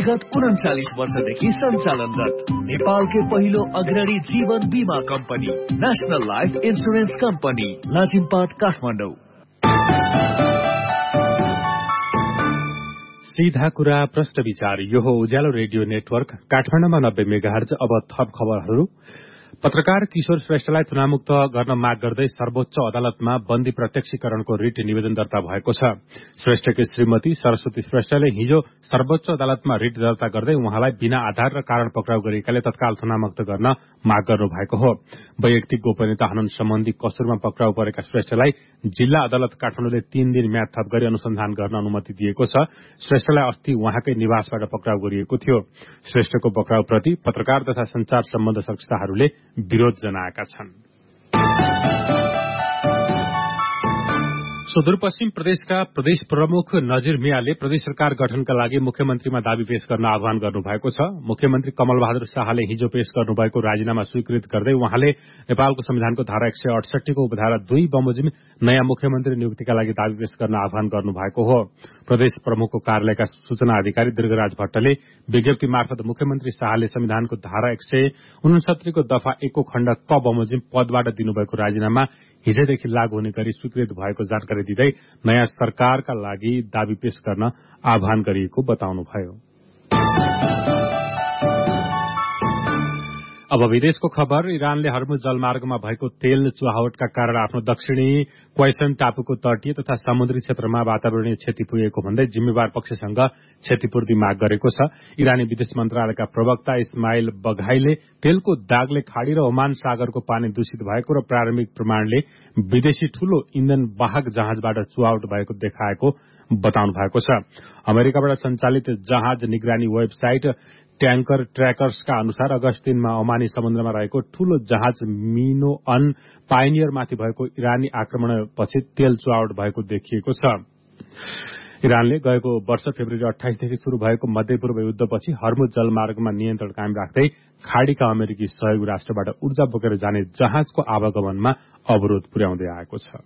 विगत 39 वर्षदेखि सञ्चालनरत नेपालकै पहिलो अग्रणी जीवन बीमा company national life insurance company Lazimpat Kathmandu. सीधा कुरा प्रश्न विचार। यो हो उज्यालो रेडियो नेटवर्क काठमाडौँमा 90 मेगाहर्ज। अब थप खबरहरू। पत्रकार किशोर श्रेष्ठलाई चुनावमुक्त गर्न माग गर्दै सर्वोच्च अदालतमा बन्दी प्रत्यक्षीकरणको रिट निवेदन दर्ता भएको छ। श्रेष्ठकी श्रीमती सरस्वती श्रेष्ठले हिजो सर्वोच्च अदालतमा रिट दर्ता गर्दै उहाँलाई बिना आधार र कारण पक्राउ गरिएकाले तत्काल चुनावमुक्त गर्न माग गर्नु भएको हो। वैयक्तिक गोपनीयता हनन सम्बन्धी कसुरमा पक्राउ परेका श्रेष्ठलाई जिल्ला अदालत काठमाडौँले 3 दिन म्याद थप गरी अनुसन्धान गर्न अनुमति दिएको छ। श्रेष्ठलाई अस्ति उहाँकै निवासबाट पक्राउ गरिएको थियो। श्रेष्ठको पक्राउप्रति पत्रकार तथा संचार सम्बन्ध संस्थाहरूले विरोध जनाएका छन्। सुदूरपश्चिम प्रदेशका प्रदेश प्रमुख नजीर मियाले प्रदेश सरकार गठनका लागि मुख्यमन्त्रीमा दावी पेश गर्न आह्वान गर्नुभएको छ। मुख्यमन्त्री कमल बहादुर शाहले हिजो पेश गर्नुभएको राजीनामा स्वीकृत गर्दै उहाँले नेपालको संविधानको धारा 168 को उपधारा 2 बमोजिम नयाँ मुख्यमन्त्री नियुक्तिका लागि दावी पेश गर्न आह्वान गर्नुभएको हो। प्रदेश प्रमुखको कार्यालयका सूचना अधिकारी दीर्घराज भट्टले विज्ञप्ति मार्फत मुख्यमन्त्री शाहले संविधानको धारा 169 को दफा 1 को खण्ड क बमोजिम पदबाट दिनुभएको राजीनामा हिजोदेखि लागू हुने गरी स्वीकृत भएको जानकारी दिँदै नयाँ सरकारका लागि दावी पेश गर्न आह्वान गरिएको बताउनुभयो। अब विदेशको खबर। इरानले हर्मुज जलमार्गमा भएको तेल चुहावटका कारण आफ्नो दक्षिणी क्वेसन टापुको तटीय तथा समुद्री क्षेत्रमा वातावरणीय क्षति पुगेको भन्दै जिम्मेवार पक्षसँग क्षतिपूर्ति माग गरेको छ। इरानी विदेश मन्त्रालयका प्रवक्ता इस्माइल बघाईले तेलको दागले खाड़ी र ओमान सागरको पानी दूषित भएको र प्रारम्भिक प्रमाणले विदेशी ठूलो इन्धन वाहक जहाजबाट चुहावट भएको देखाएको बताउनु भएको छ। अमेरिकाबाट सञ्चालित जहाज निगरानी वेबसाइट ट्याङ्कर ट्र्याकर्सका अनुसार अगस्त 3 मा ओमानी समुद्रमा रहेको ठूलो जहाज मिनोअन पाइनियरमाथि भएको इरानी आक्रमणपछि तेल चुहावट भएको देखिएको छ। इरानले गएको वर्ष फेब्रुअरी 28 देखि शुरू भएको मध्यपूर्व युद्धपछि हर्मुज जलमार्गमा नियन्त्रण कायम राख्दै खाड़ीका अमेरिकी सहयोगी राष्ट्रबाट ऊर्जा बोकेर जाने जहाजको आवागमनमा अवरोध पुर्याउँदै आएको छ।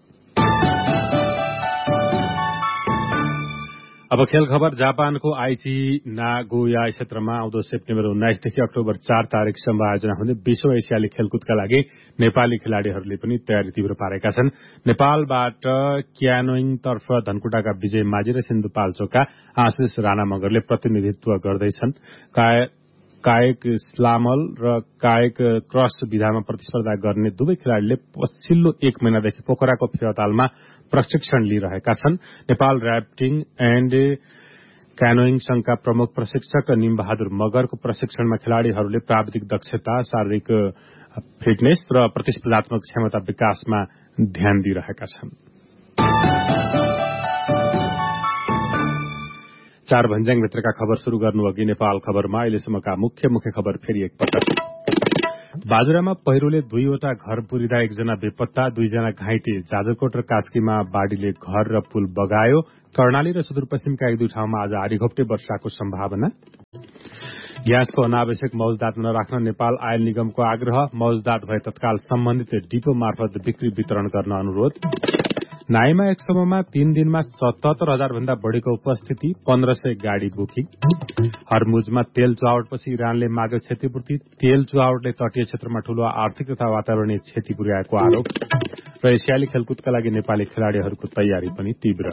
अब खेल खबर। जापानको आइची नागोया क्षेत्रमा आउँदो सेप्टेम्बर 19 देखि अक्टोबर 4 तारिकसम्म आयोजना हुने विश्व एसियाली खेलकुदका लागि नेपाली खेलाड़ीहरूले पनि तयारी तीव्र पारेका छन्। नेपालबाट क्यानोइङतर्फ धनकुटाका विजय माझी र सिन्धुपाल्चोकका आशिष राणा मगरले प्रतिनिधित्व गर्दैछन्। कायक स्लामल र कायक क्रस विधामा प्रतिस्पर्धा गर्ने दुवै खेलाड़ीले पछिल्लो 1 महिनादेखि पोखराको फेवातालमा प्रशिक्षण लिइरहेका छन्। नेपाल र्याफ्टिङ एण्ड क्यानोइङ संघका प्रमुख प्रशिक्षक निम बहादुर मगरको प्रशिक्षणमा खेलाड़ीहरूले प्राविधिक दक्षता, शारीरिक फिटनेस र प्रतिस्पर्धात्मक क्षमता विकासमा ध्यान दिइरहेका छन्। 4 भन्ज्याङभित्रका खबर शुरू गर्नु अघि नेपाल खबरमा अहिलेसम्मका मुख्य खबर फेरि एकपटक। बाजुरामा पहिरोले 2 वटा घर पुरिँदा 1 जना बेपत्ता, 2 जना घाइते। जाजरकोट र कास्कीमा बाढ़ीले घर र पुल बगायो। कर्णाली र सुदूरपश्चिमका 1-2 ठाउँमा आज आधीघोप्टे वर्षाको सम्भावना। ग्यासको अनावश्यक मौजदात नराख्न नेपाल आयल निगमको आग्रह। मौजदात भए तत्काल सम्बन्धित डिपो मार्फत बिक्री वितरण गर्न अनुरोध। नाइमा एक समयमा 3 दिनमा 77,000 भन्दा बढ़ीको उपस्थिति, 1500 गाड़ी बुकिङ। हर्मुजमा तेल चुहावटपछि इरानले माग्यो क्षतिपूर्ति। तेल चुहावटले तटीय क्षेत्रमा ठूलो आर्थिक तथा वातावरणीय क्षति पुर्याएको आरोप। र एसियाली खेलकुदका लागि नेपाली खेलाड़ीहरूको तयारी पनि तीव्र।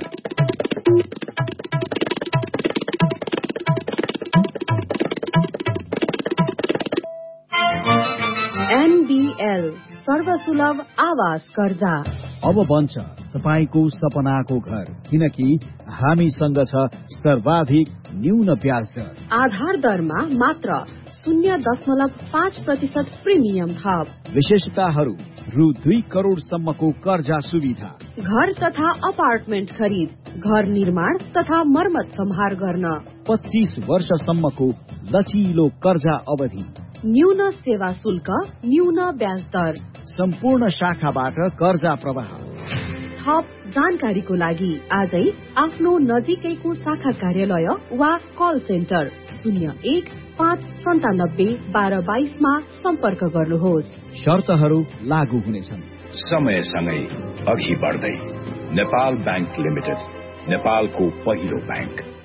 एनबीएल सर्वसुलभ आवास कर्जा अब बन्छ तपाईको सपनाको घर, किनकि हामीसँग छ सर्वाधिक न्यून ब्याज दर। आधार दरमा मात्र 0.5% प्रिमियम थप। विशेषताहरू रु 2 करोडसम्मको कर्जा सुविधा। घर तथा अपार्टमेन्ट खरिद, घर निर्माण तथा मर्मत सम्हार गर्न 25 वर्षसम्मको लचिलो कर्जा अवधि। न्यून सेवा शुल्क, न्यून ब्याज दर। सम्पूर्ण शाखाबाट कर्जा प्रवाह। थप जानकारीको लागि आजै आफ्नो नजिकैको शाखा कार्यालय वा कल सेन्टर 01-597-1222 मा सम्पर्क गर्नुहोस्। शर्तहरू लागू हुनेछन्। समयसँगै अघि बढ्दै नेपाल बैंक लिमिटेड, नेपालको पहिलो बैंक।